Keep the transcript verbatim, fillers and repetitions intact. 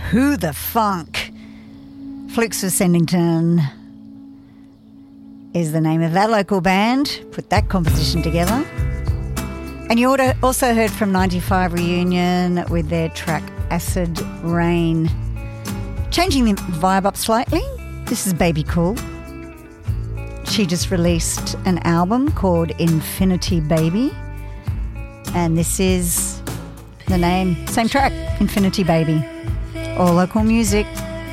Who the Funk. Flukes of Sendington is the name of that local band. Put that composition together. And you also heard from ninety-five Reunion with their track Acid Rain. Changing the vibe up slightly, this is Baby Cool. She just released an album called Infinity Baby. And this is the name, same track, Infinity Baby. All local music.